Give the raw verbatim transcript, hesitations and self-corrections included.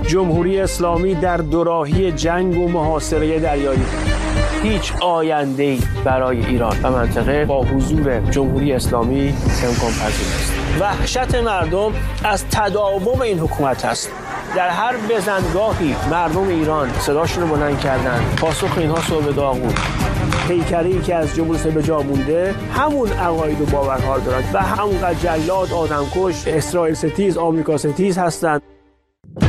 جمهوری اسلامی در دوراهی جنگ و محاصره دریایی. هیچ آینده‌ای برای ایران و منطقه با حضور جمهوری اسلامی امکان پذیر است. وحشت مردم از تداوم این حکومت است. در هر بزنگاهی مردم ایران صداشون رو بلند کردن، پاسخ اینها صبح داغ بود. پیکری که از جمهوری اسلامی به جا مونده همون عقاید و باورها دارند و همونقدر جلاد، آدمکش، اسرائیل ستیز، آمریکا ستیز هستند.